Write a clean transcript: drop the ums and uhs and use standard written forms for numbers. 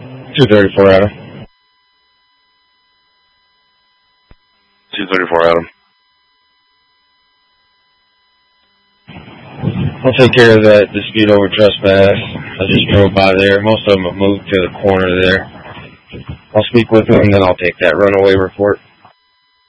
234 Adam. 234 Adam. I'll take care of that dispute over trespass. I just drove by there. Most of them have moved to the corner there. I'll speak with them, and then I'll take that runaway report.